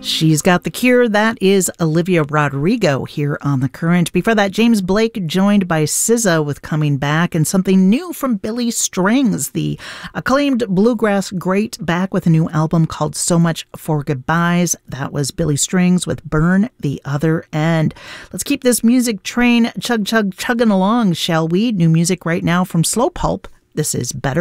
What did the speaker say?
She's Got the Cure. That is Olivia Rodrigo here on The Current. Before that, James Blake joined by SZA with Coming Back, and something new from Billy Strings, the acclaimed bluegrass great, back with a new album called So Much for Goodbyes. That was Billy Strings with Burn the Other End. Let's keep this music train chugging along, shall we? New music right now from Slow Pulp. This is Better